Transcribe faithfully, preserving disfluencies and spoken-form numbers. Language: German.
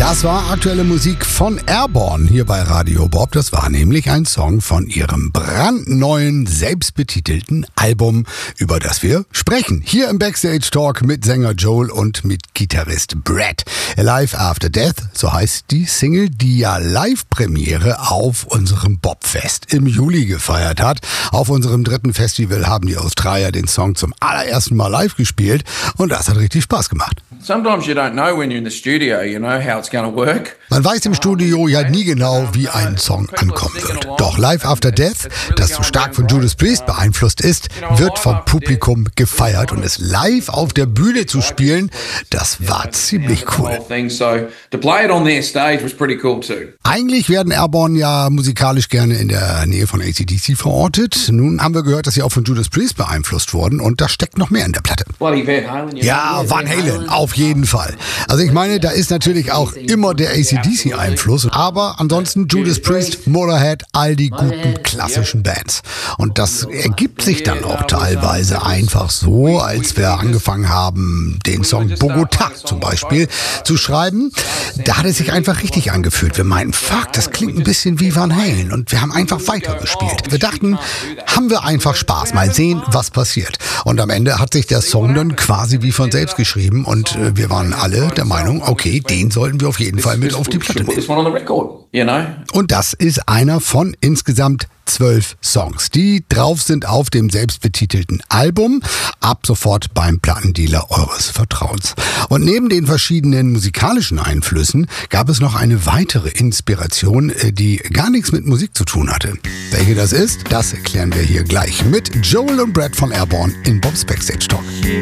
Das war aktuelle Musik von Airborne hier bei Radio Bob. Das war nämlich ein Song von ihrem brandneuen, selbstbetitelten Album, über das wir sprechen. Hier im Backstage Talk mit Sänger Joel und mit Gitarrist Brad. Alive After Death, so heißt die Single, die ja Live-Premiere auf unserem Bobfest im Juli gefeiert hat. Auf unserem dritten Festival haben die Australier den Song zum allerersten Mal live gespielt und das hat richtig Spaß gemacht. Sometimes you don't know when you're in the studio, you know, how it's going to work. Man weiß im Studio ja nie genau, wie ein Song ankommen wird. Doch Live After Death, das so stark von Judas Priest beeinflusst ist, wird vom Publikum gefeiert und es live auf der Bühne zu spielen, das war ziemlich cool. Eigentlich werden Airborne ja musikalisch gerne in der Nähe von A C D C verortet. Nun haben wir gehört, dass sie auch von Judas Priest beeinflusst wurden und da steckt noch mehr in der Platte. Ja, Van Halen, auf jeden Fall. Also ich meine, da ist natürlich auch immer der A C D C-Einfluss, aber ansonsten Judas Priest, Motorhead, all die guten klassischen Bands. Und das ergibt sich dann auch teilweise einfach so, als wir angefangen haben, den Song Bogota zum Beispiel zu schreiben. Da hat es sich einfach richtig angefühlt. Wir meinten, fuck, das klingt ein bisschen wie Van Halen und wir haben einfach weitergespielt. Wir dachten, haben wir einfach Spaß, mal sehen, was passiert. Und am Ende hat sich der Song dann quasi wie von selbst geschrieben und äh, wir waren alle der Meinung, okay, den sollten wir auf jeden Fall mit auf die Platte nehmen. Und das ist einer von insgesamt zwölf Songs, die drauf sind auf dem selbstbetitelten Album, ab sofort beim Plattendealer eures Vertrauens. Und neben den verschiedenen musikalischen Einflüssen gab es noch eine weitere Inspiration, die gar nichts mit Musik zu tun hatte. Welche das ist, das erklären wir hier gleich mit Joel und Brad von Airborne in Bob's Backstage Talk.